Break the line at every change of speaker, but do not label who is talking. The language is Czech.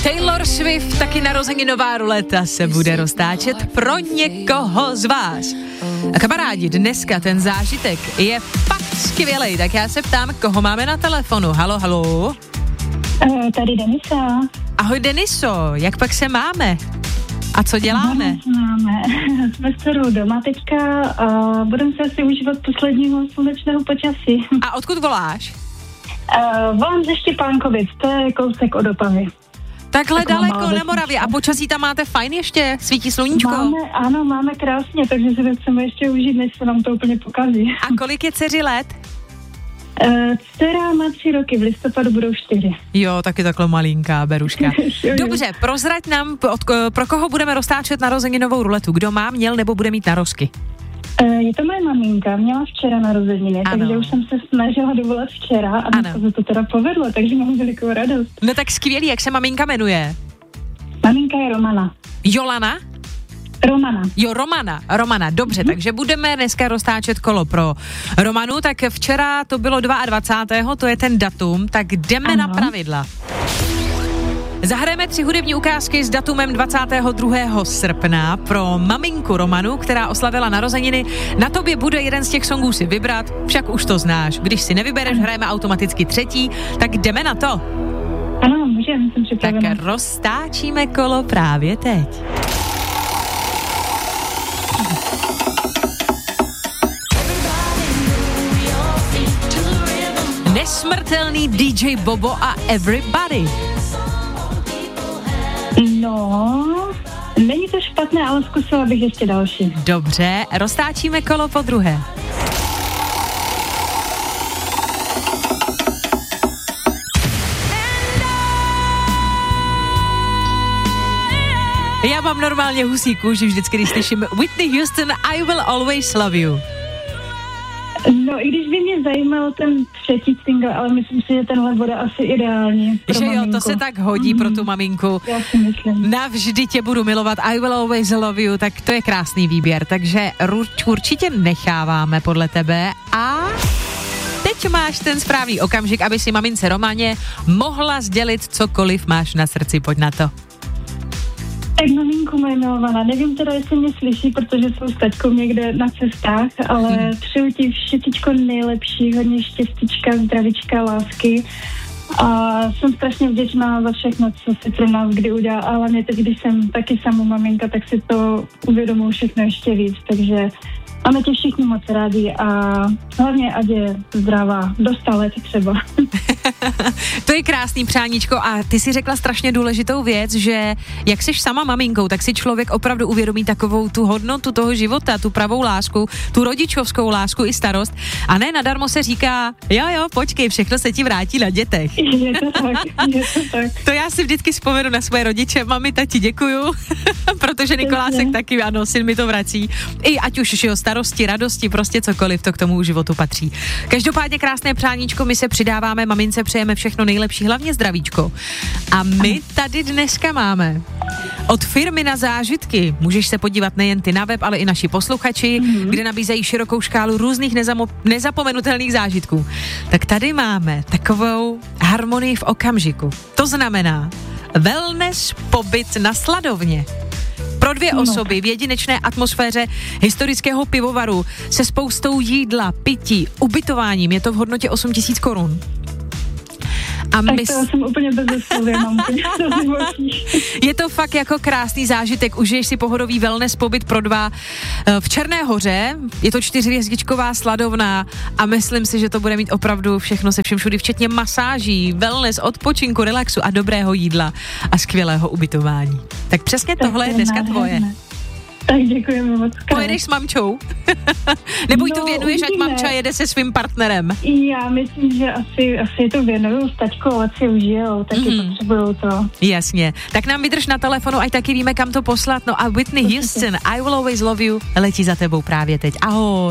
Taylor Swift, taky narozeninová ruleta se bude roztáčet pro někoho z vás. A kamarádi, dneska ten zážitek je fakt skvělej, tak já se ptám, koho máme na telefonu. Halo, halo.
Tady Denisa.
Ahoj Deniso, jak pak se máme? A co děláme?
Jsme s dcerou doma teďka a budeme se asi užívat posledního slunečného počasí.
A odkud voláš?
Volám ze Štěpánkovic, to je kousek od Opavy.
Takhle tak daleko na Moravě. A počasí tam máte fajn ještě? Svítí sluníčko?
Máme krásně, takže si to chceme ještě užít, než se nám to úplně pokazí.
A kolik je dceři let?
Dcera má 3 roky, v listopadu budou 4.
Jo, taky takhle malinká beruška. Dobře, prozrať nám, pro koho budeme roztáčet narozeninovou ruletu. Kdo má, měl nebo bude mít narozky?
Je to moje maminka, měla včera narozeniny, takže už jsem se snažila dovolat včera a dneska se to teda povedlo, takže mám velikou radost.
No tak skvělý, jak se maminka jmenuje?
Maminka je Romana.
Jolana?
Romana.
Jo, Romana, dobře, takže budeme dneska roztáčet kolo pro Romanu, tak včera to bylo 22. to je ten datum, tak jdeme na pravidla. Zahrajeme 3 hudební ukázky s datumem 22. srpna pro maminku Romanu, která oslavila narozeniny. Na tobě bude jeden z těch songů si vybrat, však už to znáš. Když si nevybereš, hrajeme automaticky 3, tak jdeme na to.
Ano, můžeme, jsem připravená.
Tak roztáčíme kolo právě teď. Nesmrtelný DJ Bobo a Everybody.
No, není to špatné, ale zkusila bych ještě další.
Dobře, roztáčíme kolo po druhé. Já mám normálně husí kůži vždycky, když slyším Whitney Houston, I Will Always Love You.
No, i když by mě zajímal ten 3. single, ale myslím si, že tenhle bude asi ideální pro maminku.
Jo, to se tak hodí pro tu maminku.
Já si myslím.
Navždy tě budu milovat, I Will Always Love You, tak to je krásný výběr, takže určitě necháváme podle tebe a teď máš ten správný okamžik, aby si mamince Romaně mohla sdělit cokoliv máš na srdci, pojď na to.
Tak maminku moje milovaná, nevím teda, jestli mě slyší, protože jsou s taťkou někde na cestách, ale přeju ti všetíčko nejlepší, hodně štěstíčka, zdravíčka, lásky a jsem strašně vděčná za všechno, co si pro nás kdy udělal, ale hlavně teď, když jsem taky sama maminka, tak si to uvědomuji všechno ještě víc, takže máme tě všichni moc rádi a hlavně ať je zdravá, do 100 let třeba.
To je krásný, přáníčko, a ty si řekla strašně důležitou věc, že jak jsi sama maminkou, tak si člověk opravdu uvědomí takovou tu hodnotu toho života, tu pravou lásku, tu rodičovskou lásku i starost a ne nadarmo se říká, jo, počkej, všechno se ti vrátí na dětech.
Je to tak.
To já si vždycky vzpomenu na své rodiče, mami, tati, děkuju, protože Nikolásek taky, ano, syn mi to vrací. I ať už starosti, radosti, prostě cokoliv, to k tomu životu patří. Každopádně krásné přáníčko, my se přidáváme, mamince přejeme všechno nejlepší, hlavně zdravíčko. A my tady dneska máme od firmy Na zážitky, můžeš se podívat nejen ty na web, ale i naši posluchači, kde nabízejí širokou škálu různých nezapomenutelných zážitků. Tak tady máme takovou harmonii v okamžiku. To znamená wellness pobyt na Sladovně. Pro 2 osoby v jedinečné atmosféře historického pivovaru se spoustou jídla, pití, ubytováním. Je to v hodnotě 8 000 korun. A
tak to jsem úplně bez slovy, mám
Je to fakt jako krásný zážitek, užiješ si pohodový wellness pobyt pro 2 v Černé Hoře, je to 4hvězdičková sladovna a myslím si, že to bude mít opravdu všechno se všem všudy, včetně masáží, wellness, odpočinku, relaxu a dobrého jídla a skvělého ubytování. Tak přesně tohle je dneska tvoje.
Tak děkujeme moc.
Pojedeš s mamčou? Nebo jí to věnuješ, ať mamča jede se svým partnerem?
Já myslím, že asi to věnuju s taťkou, ať si užijou, taky potřebujou to.
Jasně. Tak nám vydrž na telefonu, ať taky víme, kam to poslat. No a Whitney Houston, I Will Always Love You, letí za tebou právě teď. Ahoj.